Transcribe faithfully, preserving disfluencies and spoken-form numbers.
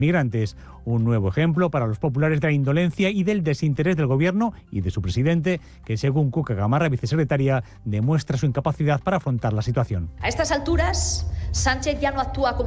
migrantes. Un nuevo ejemplo para los populares de la indolencia y del desinterés del gobierno y de su presidente, que según Cuca Gamarra, vicesecretaria, demuestra su incapacidad para afrontar la situación. A estas alturas, Sánchez ya no actúa como